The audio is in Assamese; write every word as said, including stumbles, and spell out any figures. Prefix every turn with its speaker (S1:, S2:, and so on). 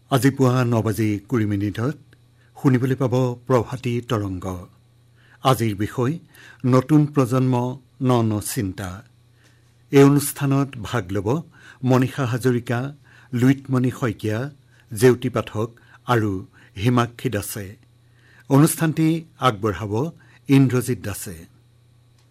S1: আজি পুৱা ন বাজি কুৰি মিনিটত শুনিবলৈ পাব প্ৰভাতী তৰংগ। আজিৰ বিষয় নতুন প্ৰজন্ম ন ন চিন্তা। এই অনুষ্ঠানত ভাগ ল'ব মনীষা হাজৰিকা, লুইতমণি শইকীয়া, জেউতি পাঠক আৰু হিমাক্ষী দাসে। অনুষ্ঠানটি আগবঢ়াব ইন্দ্ৰজিৎ দাসে।